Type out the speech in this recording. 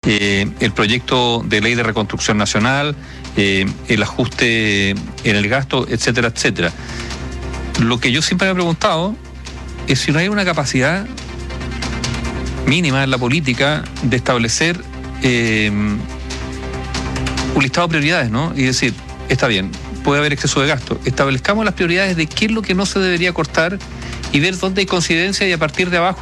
el proyecto de ley de reconstrucción nacional, el ajuste en el gasto, etcétera, etcétera. Lo que yo siempre me he preguntado es si no hay una capacidad mínima en la política de establecer un listado de prioridades, ¿no? Y decir, está bien, puede haber exceso de gasto, establezcamos las prioridades de qué es lo que no se debería cortar y ver dónde hay coincidencia y a partir de abajo